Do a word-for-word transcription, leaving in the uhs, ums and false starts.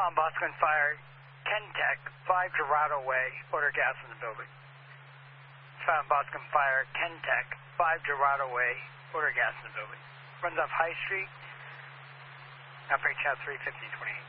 found Boston Fire, Kentech, five Dorado Way, order gas in the building. Found Boston Fire, Kentech, five Dorado Way, order gas in the building. Runs off High Street, operating channel three fifty twenty-eight.